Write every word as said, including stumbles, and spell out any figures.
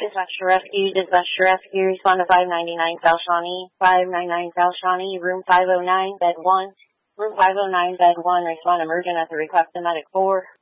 Dispatch to rescue, dispatch to rescue, respond to five ninety-nine South Shawnee, five ninety-nine South Shawnee, room five oh nine, bed one, room five oh nine, bed one, respond emergent at the request of medic four.